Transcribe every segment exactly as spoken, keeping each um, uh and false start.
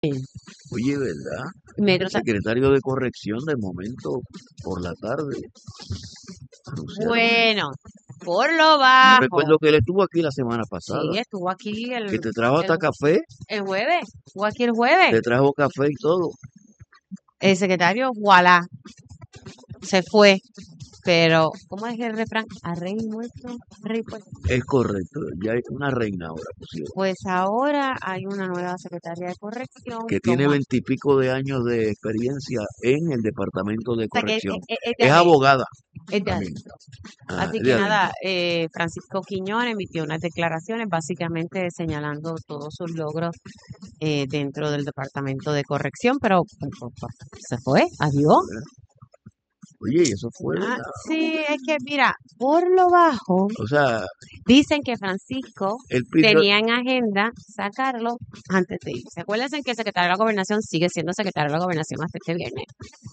Oye, ¿verdad? Metro, El secretario de corrección de momento por la tarde anunciaron. bueno, por lo Yo bajo. recuerdo que él estuvo aquí la semana Sí, pasada, estuvo aquí que el, te trajo hasta el, café, el jueves. Estuvo aquí el jueves. te trajo café y todo. El secretario, voilà, se fue. Pero, ¿cómo es el refrán? A rey muerto, rey puesto. Es correcto, ya hay una reina ahora pusieron, Pues ahora hay una nueva secretaria de corrección. que tiene Toma. veintipico de años de experiencia en el departamento de O sea, que es, corrección. es- es de Es adentro, abogada es de también. adentro. Ah, Así es que de nada, adentro. eh, Francisco Quiñones emitió unas declaraciones básicamente señalando todos sus logros eh, dentro del departamento de corrección, pero pues, pues, pues, se fue, adiós. Bueno, oye, y eso fue, Ah, ¿verdad? sí, es que mira, por lo bajo, O sea, dicen que Francisco él pidió, tenía en agenda sacarlo antes de irse. Acuérdense que el secretario de la Gobernación sigue siendo secretario de la Gobernación hasta este viernes.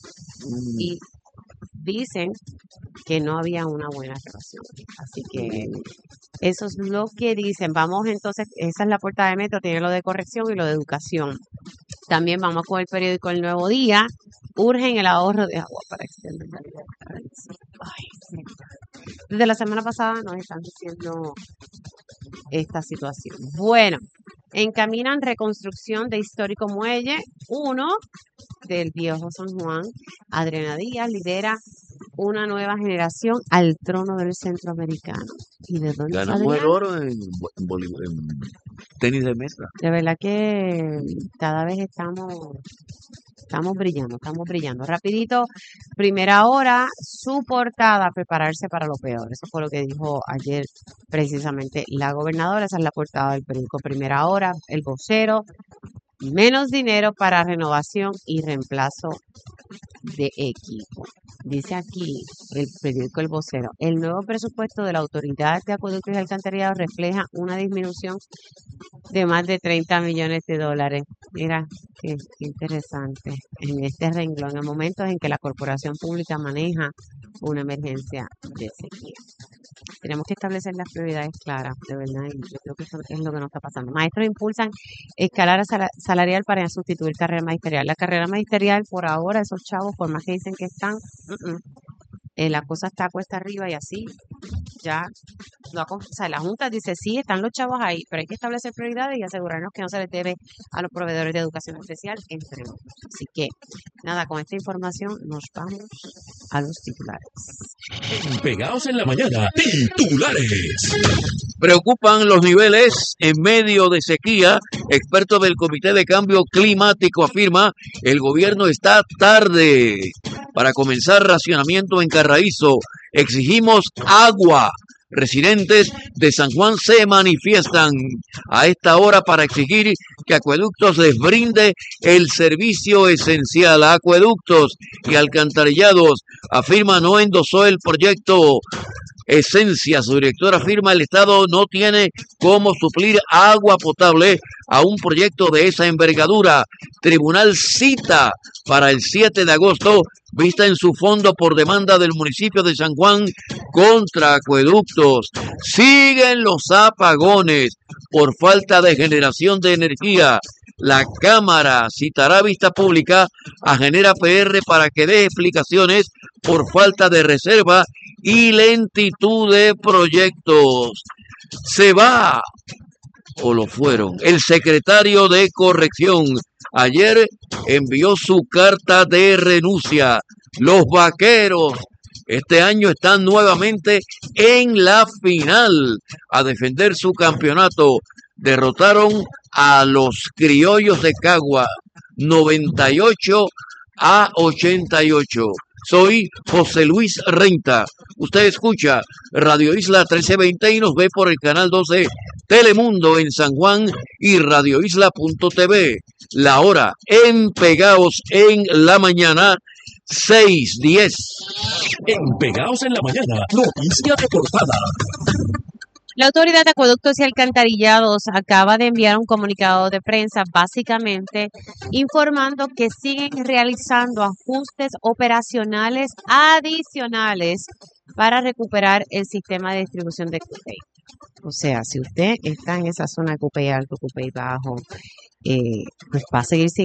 mm, Y dicen que no había una buena relación. Así que eso es lo que dicen. Vamos entonces, esa es la portada de Metro, tiene lo de corrección y lo de educación. También vamos con el periódico El Nuevo Día. Urgen el ahorro de agua para extender la vida. Ay, sí. Desde la semana pasada nos están diciendo esta situación. Bueno, encaminan reconstrucción de histórico muelle uno del viejo San Juan. Adriana Díaz lidera una nueva generación al trono del centroamericano. ¿Y de dónde es ganamos el Adriana? oro en, vo- en voli- en tenis de mesa. De verdad que cada vez estamos, estamos brillando, estamos brillando. Rapidito, primera hora, su portada, prepararse para lo peor. Eso fue lo que dijo ayer precisamente la gobernadora. Esa es la portada del periódico Primera Hora, el vocero. Menos dinero para renovación y reemplazo de equipo. Dice aquí el periódico El Vocero, el nuevo presupuesto de la Autoridad de Acueductos y Alcantarillados refleja una disminución de más de treinta millones de dólares. Mira, qué, qué interesante. En este renglón, en momentos en que la corporación pública maneja una emergencia de sequía. Tenemos que establecer las prioridades claras, de verdad, y yo creo que eso es lo que nos está pasando. Maestros impulsan escalar sala- salarial para sustituir carrera magisterial. La carrera magisterial, por ahora, esos chavos, por más que dicen que están, mm, mm, eh, la cosa está cuesta arriba y así ya lo ha con- o sea, la Junta dice, sí, están los chavos ahí, pero hay que establecer prioridades y asegurarnos que no se les debe a los proveedores de educación especial, entre otros. Así que, nada, con esta información nos vamos a los titulares. Pegados en la mañana, titulares. Preocupan los niveles en medio de sequía. Expertos del Comité de Cambio Climático afirma el gobierno está tarde para comenzar racionamiento en Carraízo. Exigimos agua. Residentes de San Juan se manifiestan a esta hora para exigir que Acueductos les brinde el servicio esencial. Acueductos y Alcantarillados afirma no endosó el proyecto Esencia. Su director afirma el Estado no tiene cómo suplir agua potable a un proyecto de esa envergadura. Tribunal cita para el siete de agosto, vista en su fondo por demanda del municipio de San Juan contra Acueductos. Siguen los apagones por falta de generación de energía. La Cámara citará vista pública a Genera P R para que dé explicaciones por falta de reserva y lentitud de proyectos. Se va, o lo fueron, el secretario de Corrección. Ayer envió su carta de renuncia. Los Vaqueros este año están nuevamente en la final a defender su campeonato. Derrotaron a los Criollos de Cagua noventa y ocho a ochenta y ocho. Soy José Luis Renta. Usted escucha Radio Isla trece veinte y nos ve por el canal doce Telemundo en San Juan y radio isla punto t v. La hora en Pegaos en la mañana, seis diez. En Pegados en la mañana, noticia de portada. La Autoridad de Acueductos y Alcantarillados acaba de enviar un comunicado de prensa básicamente informando que siguen realizando ajustes operacionales adicionales para recuperar el sistema de distribución de Cupey. O sea, si usted está en esa zona de Cupey alto, Cupey bajo, eh, pues va a seguir sin